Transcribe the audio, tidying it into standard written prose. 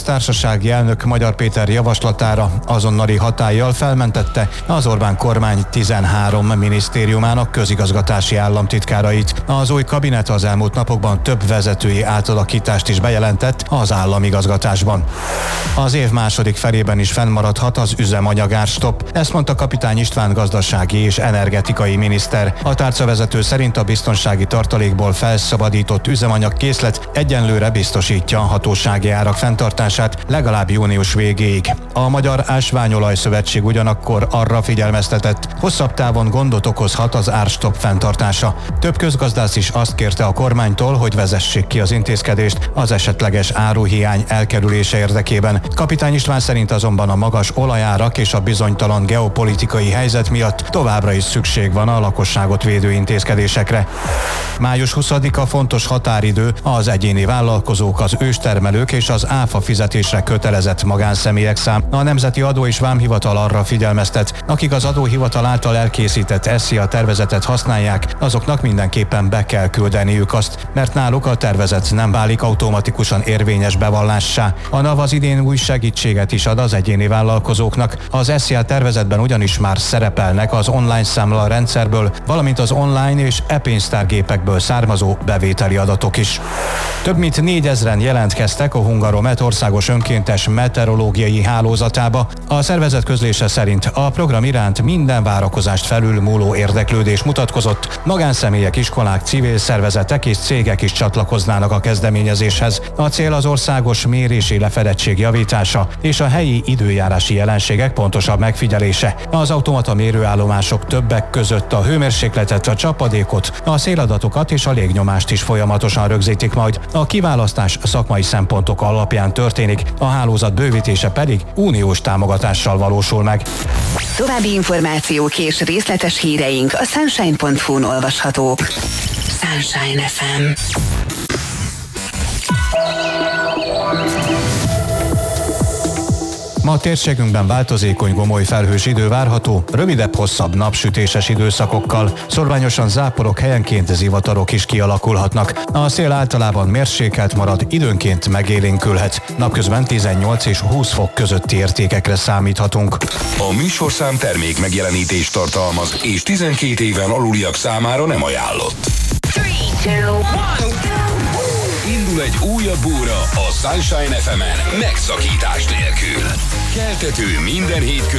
köztársasági elnök Magyar Péter javaslatára azonnali hatállyal felmentette az Orbán kormány 13 minisztériumának közigazgatási államtitkárait. Az új kabinet az elmúlt napokban több vezetői átalakítást is bejelentett az államigazgatásban. Az év második felében is fennmaradhat az üzemanyagárstopp. Ezt mondta Kapitány István gazdasági és energetikai miniszter. A tárcavezető szerint a biztonsági tartalékból felszabadított üzemanyagkészlet egyenlőre biztosítja a hatósági árak fenntartását legalább június végéig. A Magyar Ásványolaj Szövetség ugyanakkor arra figyelmeztetett, hosszabb távon gondot okozhat az árstopp fenntartása. Több közgazdász is azt kérte a kormánytól, hogy vezessék ki az intézkedést az esetleges áruhiány elkerülése érdekében. Kapitány István szerint azonban a magas olajárak és a bizonytalan geopolitikai helyzet miatt továbbra is szükség van a lakosságot védő intézkedésekre. Május 20-a fontos határidő az egyéni vállalkozók, az őstermelők és az áfa fizetésre kötelezett magánszemélyek számára. A Nemzeti Adó és Vámhivatal arra figyelmeztet, akik az adóhivatal által elkészített SZIA tervezetet használják, azoknak mindenképpen be kell küldeniük azt, mert náluk a tervezet nem válik automatikusan érvényes bevallássá. A NAV az idén új segítséget is ad az egyéni vállalkozóknak. Az SZIA tervezetben ugyanis már szerepelnek az online számla rendszerből, valamint az online és e-pénztárgépekből származó bevételi adatok is. Több mint 4000-en jelentkeztek a Hungaromet országos önkéntes meteorológiai hálózatába. A szervezet közlése szerint a program iránt minden várakozást felülmúló érdeklődés mutatkozott. Magánszemélyek, iskolák, civil szervezetek és cégek is csatlakoznának a kezdeményezéshez. A cél az országos mérési lefedettség javítása és a helyi időjárási jelenségek pontosabb megfigyelése. Az automata mérőállomások többek között a hőmérsékletet, a csapadékot, a széladatokat és a légnyomást is folyamatosan rögzítik majd. A kiválasztás szakmai szempontok alapján történik, a hálózat bővítése pedig uniós támogatással valósul meg. További információk és részletes híreink a sunshine.hu-n olvashatók. Sunshine FM. Ma a térségünkben változékony, gomoly felhős idő várható, rövidebb-hosszabb napsütéses időszakokkal, szorványosan záporok, helyenként zivatarok is kialakulhatnak. A szél általában mérsékelt marad, időnként megélénkülhet. Napközben 18 és 20 fok közötti értékekre számíthatunk. A műsorszám termék megjelenítést tartalmaz, és 12 éven aluliak számára nem ajánlott. 3, 2, 1, Indul egy újabb óra a Sunshine FM-en megszakítás nélkül. Keltető minden hétköznap